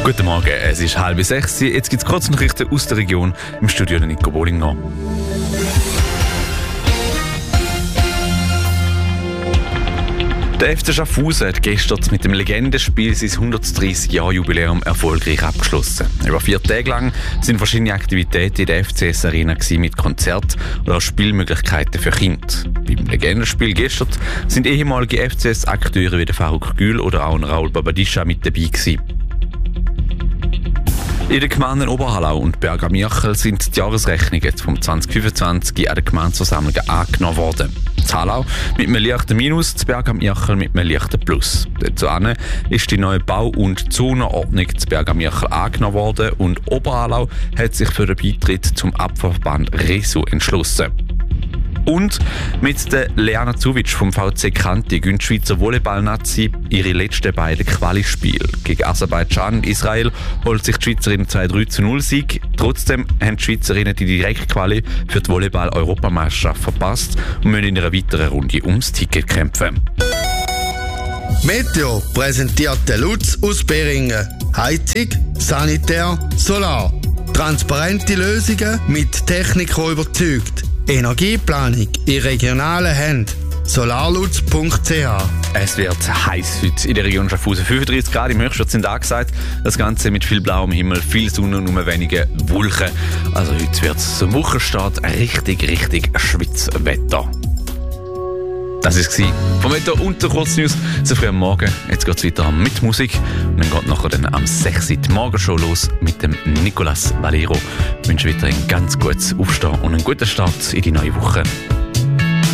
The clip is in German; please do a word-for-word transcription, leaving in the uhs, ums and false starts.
Guten Morgen, es ist halb sechs. Jetzt gibt es kurz Nachrichten aus der Region. Im Studio der Nico Bollinger. Der F C Schaffhausen hat gestern mit dem Legendenspiel sein hundertdreißig-Jahr-Jubiläum erfolgreich abgeschlossen. Über vier Tage lang sind verschiedene Aktivitäten in der F C S-Arena mit Konzert oder auch Spielmöglichkeiten für Kinder. Beim Legendenspiel gestern sind ehemalige F C S-Akteure wie der Faruk Gül oder auch ein Raul Babadisha mit dabei gewesen. In den Gemeinden Oberhallau und Bergamo sind die Jahresrechnungen vom zwanzig fünfundzwanzig an den Gemeindeversammlungen angenommen worden. Das Hallau mit einem leichten Minus, das Bergamo mit einem leichten Plus. Dazu ist die neue Bau- und Zonenordnung zu Bergamo angenommen worden und Oberhallau hat sich für den Beitritt zum Abwehrverband Resu entschlossen. Und mit der Leana Zuvic vom V C Kanti gönnt die Schweizer Volleyball-Nazi ihre letzten beiden Quali-Spiele. Gegen Aserbaidschan und Israel holt sich die Schweizerinnen zwei drei zu null Sieg. Trotzdem haben die Schweizerinnen die Direktquali für die Volleyball-Europameisterschaft verpasst und müssen in einer weiteren Runde ums Ticket kämpfen. Meteo präsentiert der Lutz aus Beringen. Heizung, Sanitär, Solar. Transparente Lösungen mit Technik, die überzeugt. Energieplanung in regionalen Händen. solarlutz punkt c h. Es wird heiß heute in der Region Schaffhausen. fünfunddreißig Grad im Höchstwert sind angesagt. Das Ganze mit viel blauem Himmel, viel Sonne und nur wenige Wolken. Also heute wird es zum Wochenstart richtig, richtig Schwitzwetter. Das war es vom Wetter und der Kurznews zu früh am Morgen. Jetzt geht es weiter mit Musik. Und dann geht nachher dann am sechs Uhr die Morgenshow los mit dem Nicolas Valero. Ich wünsche weiterhin ganz gutes Aufstehen und einen guten Start in die neue Woche.